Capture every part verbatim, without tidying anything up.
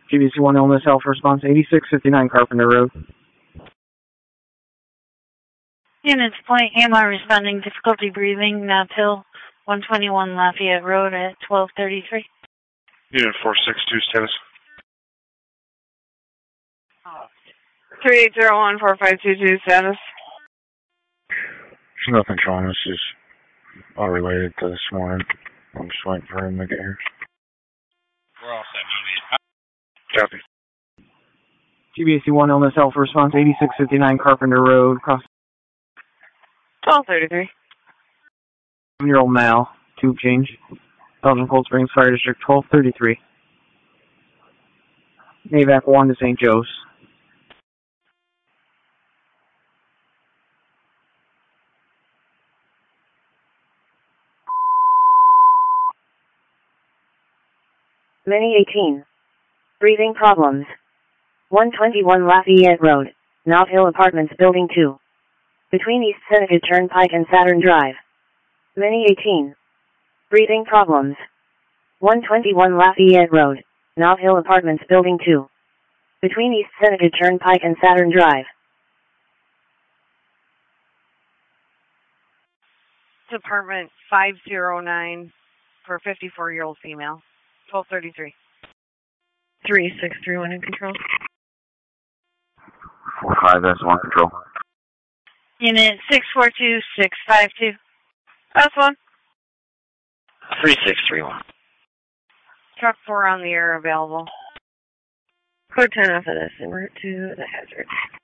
G B C one illness alpha response eighty-six fifty-nine Carpenter Road. Units point A M R responding, difficulty breathing, Knott Hill, one twenty-one Lafayette Road at twelve thirty-three. Unit four six two status. three eight zero one four five two two status. There's nothing wrong. This is all related to this morning. I'm just waiting for him to get here. We're all set. Copy. G B C one illness alpha response eighty-six fifty-nine Carpenter Road, cross. twelve thirty-three. Seven-year-old male, tube change. Belgium Cold Springs Fire District twelve thirty-three. NAVAC one to Saint Joe's. Mini eighteen. Breathing problems. one twenty-one Lafayette Road, Knott Hill Apartments Building two. Between East Seneca Turnpike and Saturn Drive. Mini eighteen. Breathing problems. one twenty-one Lafayette Road, Knott Hill Apartments Building two. Between East Seneca Turnpike and Saturn Drive. Department five zero nine for a fifty-four-year-old female. twelve thirty-three. three six three one in control. four five S one control. Unit six four two six five two. That's one. three six three one. Truck four on the air available. Code ten off of this and route to the hazard.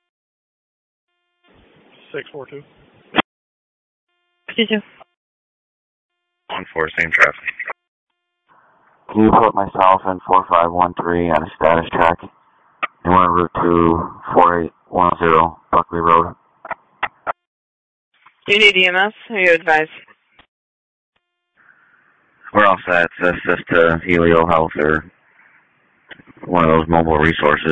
six four two. two two. one four, same traffic. Can you put myself in four five one three on a status track? And we're en route to four eight one zero Buckley Road. Do you need E M S? Who you advise? We're all set. That's just uh, Helio Health or one of those mobile resources.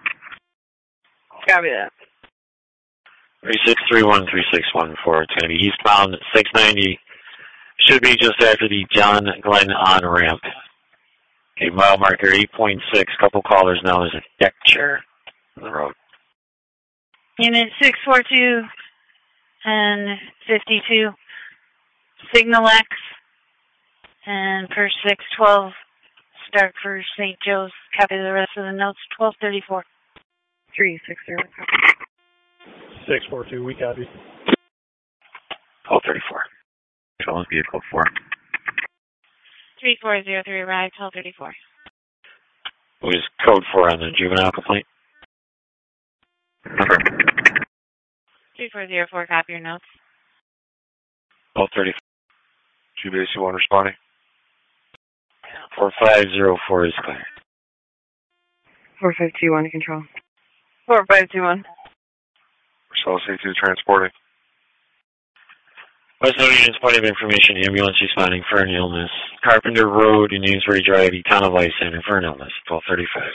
Copy that. three six three one three six one four. It's going to be eastbound at six ninety. Should be just after the John Glenn on-ramp. Okay, mile marker eight point six. Couple callers now. There's a deck chair on the road. Unit six four two and fifty-two. Signal X. And per six twelve. Start for Saint Joe's. Copy the rest of the notes. twelve thirty-four. three six zero. six four two, we copy. twelve thirty-four. Control vehicle four. three four zero three, arrive, twelve thirty-four. What is code four on the juvenile complaint? three four zero four, copy your notes. twelve thirty-four. G B C one responding. four five zero four is clear. four five two one control. four five two one. Cell safety transporting. West Union's point of information, ambulance responding for an illness. Carpenter Road in Amesbury Drive, Econovice Center for an illness, twelve thirty-five.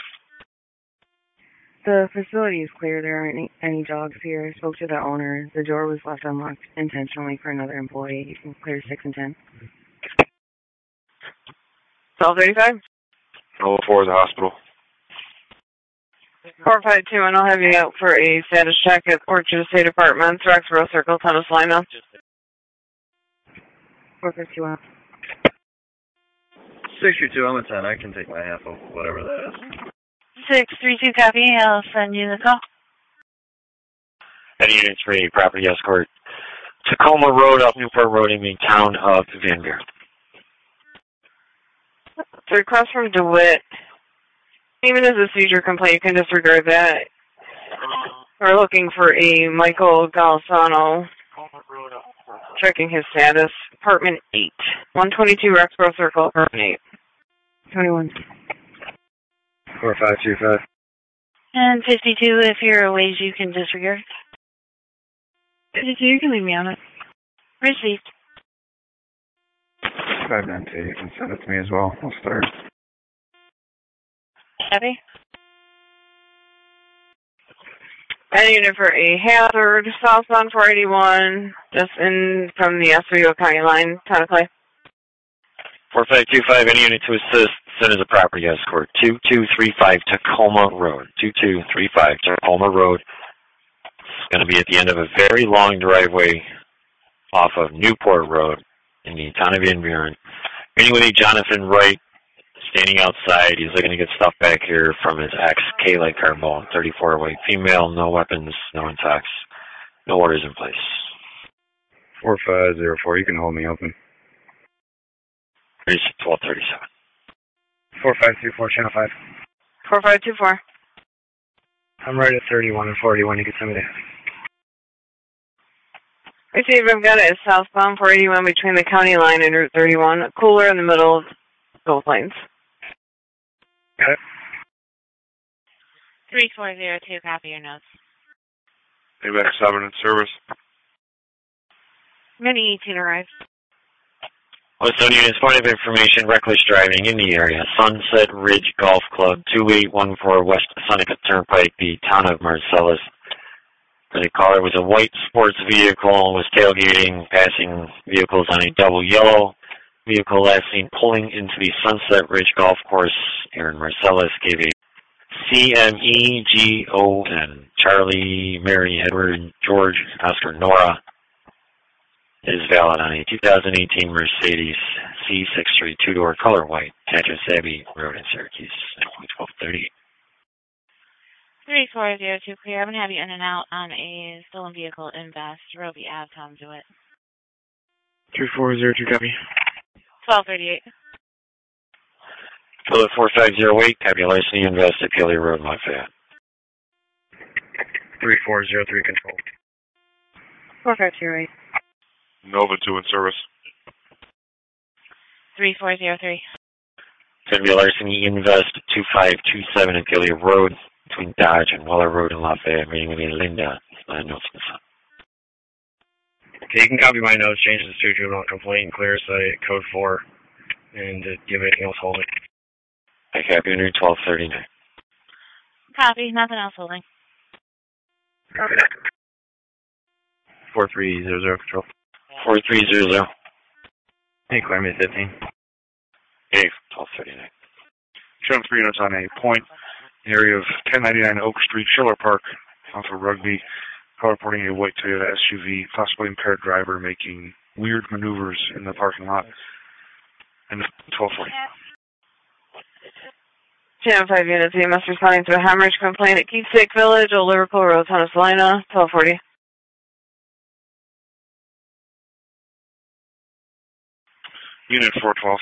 The facility is clear. There aren't any, any dogs here. I spoke to the owner. The door was left unlocked intentionally for another employee. You can clear six and ten. twelve thirty-five? oh four, the hospital. four five two, and I'll have you out for a status check at Orchard State Apartments, Roxborough Circle, Tennis Line now. four five two one. six two two, I'm a ten. I can take my half of whatever that is. six three two, copy. I'll send you the call. Any units for a property escort. Tacoma Road off Newport Road in the town of Van Buren. It's a request from DeWitt. Even as a seizure complaint, you can disregard that. We're looking for a Michael Galsano. Checking his status. Apartment eight. one twenty-two Roxborough Circle, apartment eight. twenty-one. four five two five. And fifty-two, if you're a ways you can disregard. fifty-two, you can leave me on it. Received. five nine two, you can send it to me as well. I'll start. Copy. And unit for a hazard, southbound four eighty-one, just in from the Oswego County line, town of Clay. four five two five, any unit to assist soon as the property escort, two two three five Tacoma Road. two two three five Tacoma Road. It's going to be at the end of a very long driveway off of Newport Road in the town of Van Buren. Anyway, Jonathan Wright, standing outside. He's looking to get stuff back here from his ex, Kayla Carbone, thirty-four white female, no weapons, no intox, no orders in place. four five zero four, you can hold me open. twelve thirty-seven. four five two four, channel five. four five two four. I'm right at thirty-one and forty-one. You can send me that. Receive, I've got it as southbound four eighty-one between the county line and Route thirty-one. A cooler in the middle of both lanes. Got it. three four zero two, copy your notes. Payback seven in service. Mini eighteen arrived. Westonian is point of information, reckless driving in the area. Sunset Ridge Golf Club, two eight one four West Seneca Turnpike, the town of Marcellus. The caller was a white sports vehicle, was tailgating, passing vehicles on a double yellow. Vehicle last seen pulling into the Sunset Ridge Golf Course here in Marcellus, gave a C M E G O N. Charlie, Mary, Edward, George, Oscar, Nora. Is valid on a two thousand eighteen Mercedes C sixty-three two-door color white, Tatchers Abbey Road in Syracuse, twelve thirty. three four zero two, clear. I'm going to have you in and out on a stolen vehicle in Bass, Roby Ave, Tom DeWitt. three four zero two, copy. twelve thirty-eight. Philip four five zero eight, copy larceny, invest at Kelly Road, Lafayette. three four zero three, control. four five zero eight. Nova two in service. three four zero three. Going to be larceny, invest two five two seven at Kelly Road, between Dodge and Weller Road in Lafayette, meeting with Linda. Uh, notes in the sun. Okay, you can copy my notes, change the two juvenile complaint, clear site, code four, and uh, give anything else holding. I copy under twelve thirty-nine. Copy, nothing else holding. Copy that. four three zero zero, control. four three zero zero. Hey, clear me at fifteen. Hey, twelve thirty-nine. Shown three units on a point, area of ten ninety-nine Oak Street, Schiller Park, off of Rugby. Car reporting a white Toyota S U V, possibly impaired driver making weird maneuvers in the parking lot. And twelve forty. Channel five units, E M S responding to a hemorrhage complaint at Keepsake Village, Old Liverpool Road, Town of Salina, twelve forty. Unit four twelve.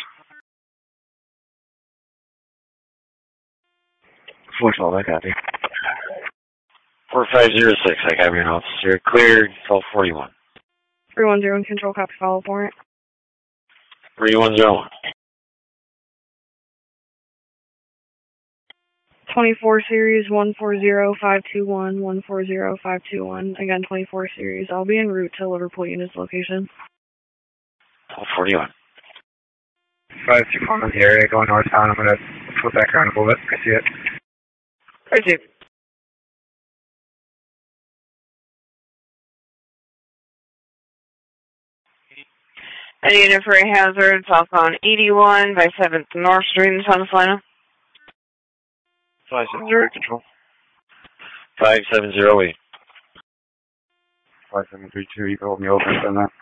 four twelve, I copy. four five zero six, I got your notes. You're cleared, twelve forty-one. three one zero, control, copy, follow warrant. three one zero one. twenty-four series, one four zero five two one, one four zero five two one. Again, twenty-four series. I'll be en route to Liverpool unit's location. twelve forty-one. five two four in the area, going northbound. I'm going to flip back around a little bit. I see it. Receive. Any unit for a hazard, southbound eighty-one by seventh North Street in Town of Salina. five seven zero, control. five seven zero eight. five seven three two, you can hold me open on that.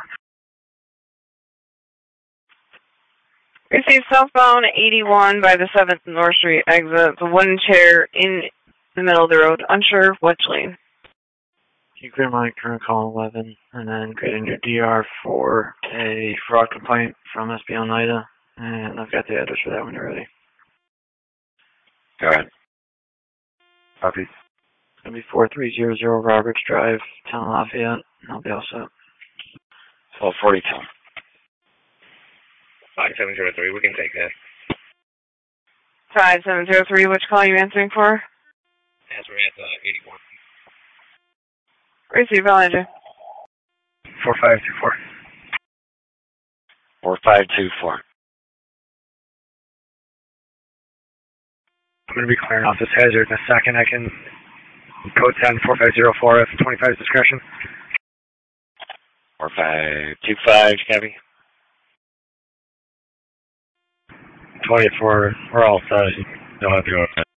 Receive southbound eighty-one by the seventh North Street exit. The wooden chair in the middle of the road. Unsure which lane. You clear my current call eleven, and then get into D R for a fraud complaint from S B Oneida, and I've got the address for that when you're ready. Go ahead. Copy. It's going to be four three zero zero Roberts Drive, Town of Lafayette, and I'll be all set. twelve forty-two. five seven zero three, we can take that. five seven zero three, which call are you answering for? As we're at uh, eighty-one. Receive, Elijah. four five two four. four five two four. I'm going to be clearing off this hazard in a second. I can code ten four five zero four F twenty-five discretion. four five two five, copy. twenty-four, we're all set. You don't have to go ahead.